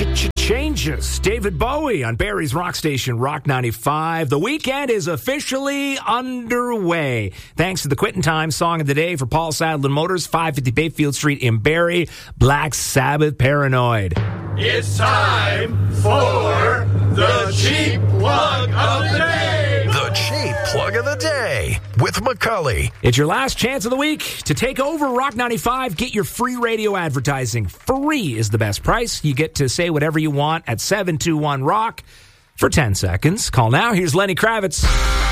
Changes. David Bowie on Barrie's Rock Station, Rock 95. The weekend is officially underway. Thanks to the Quitting Time Song of the Day for Paul Sadler Motors, 550 Bayfield Street in Barrie. Black Sabbath, Paranoid. It's time for the Cheap Plug of the Day. The Cheap Plug of the Day with McCully. It's your last chance of the week to take over Rock 95. Get your free radio advertising. Free is the best price. You get to say whatever you want at 721 Rock for 10 seconds. Call now. Here's Lenny Kravitz.